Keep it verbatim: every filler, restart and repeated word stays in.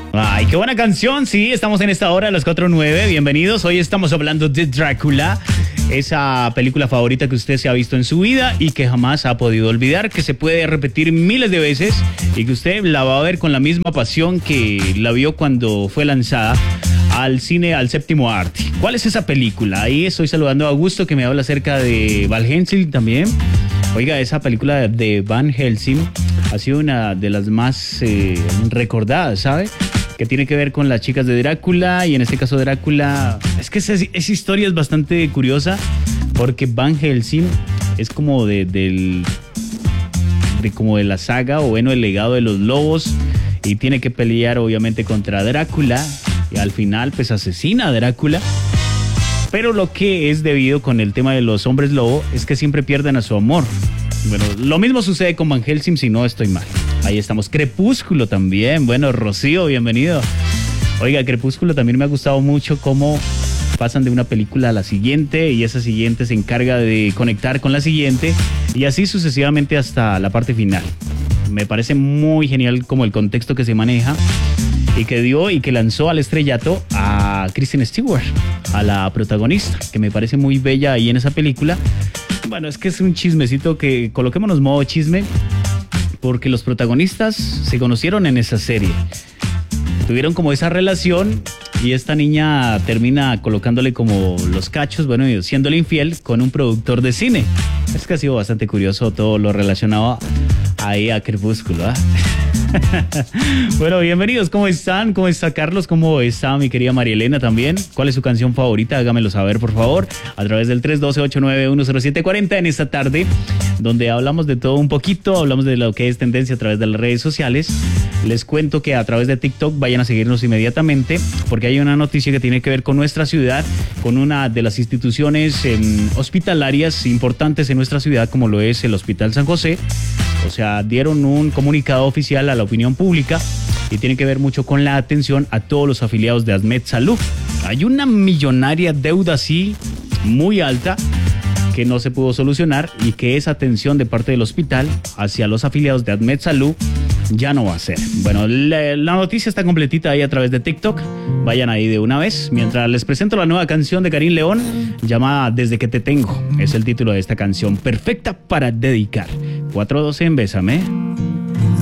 Ay, qué buena canción. Sí, estamos en esta hora a las cuatro nueve. Bienvenidos. Hoy estamos hablando de Drácula, esa película favorita que usted se ha visto en su vida y que jamás ha podido olvidar, que se puede repetir miles de veces y que usted la va a ver con la misma pasión que la vio cuando fue lanzada al cine, al séptimo arte. ¿Cuál es esa película? Ahí estoy saludando a Augusto, que me habla acerca de Van Helsing también. Oiga, esa película de Van Helsing ha sido una de las más eh, recordadas, ¿sabe? Que tiene que ver con las chicas de Drácula, y en este caso Drácula, es que esa, esa historia es bastante curiosa, porque Van Helsing es como de, del, de, como de la saga, o bueno, el legado de los lobos, y tiene que pelear obviamente contra Drácula, y al final pues asesina a Drácula. Pero lo que es debido con el tema de los hombres lobo es que siempre pierden a su amor. Bueno, lo mismo sucede con Van Helsing, si no estoy mal. Ahí estamos. Crepúsculo también. Bueno, Rocío, bienvenido. Oiga, Crepúsculo también me ha gustado mucho cómo pasan de una película a la siguiente y esa siguiente se encarga de conectar con la siguiente y así sucesivamente hasta la parte final. Me parece muy genial como el contexto que se maneja y que dio y que lanzó al estrellato a Kristen Stewart, a la protagonista, que me parece muy bella ahí en esa película. Bueno, es que es un chismecito que coloquémonos modo chisme, porque los protagonistas se conocieron en esa serie. Tuvieron como esa relación y esta niña termina colocándole como los cachos, bueno, y siéndole infiel con un productor de cine. Es que ha sido bastante curioso todo lo relacionado ahí a Crepúsculo, ¿eh? Bueno, bienvenidos, ¿cómo están? ¿Cómo está Carlos? ¿Cómo está mi querida María Elena también? ¿Cuál es su canción favorita? Hágamelo saber, por favor, a través del tres uno dos, ocho nueve uno, cero siete cuatro cero en esta tarde, donde hablamos de todo un poquito, hablamos de lo que es tendencia a través de las redes sociales. Les cuento que a través de TikTok vayan a seguirnos inmediatamente, porque hay una noticia que tiene que ver con nuestra ciudad, con una de las instituciones eh, hospitalarias importantes en nuestra ciudad, como lo es el Hospital San José. O sea, dieron un comunicado oficial a la opinión pública y tiene que ver mucho con la atención a todos los afiliados de ADMET Salud. Hay una millonaria deuda así, muy alta, que no se pudo solucionar y que esa atención de parte del hospital hacia los afiliados de ADMET Salud ya no va a ser. Bueno, la, la noticia está completita ahí a través de TikTok. Vayan ahí de una vez. Mientras les presento la nueva canción de Karim León, llamada Desde que te tengo. Es el título de esta canción, perfecta para dedicar. cuatro doce en Bésame.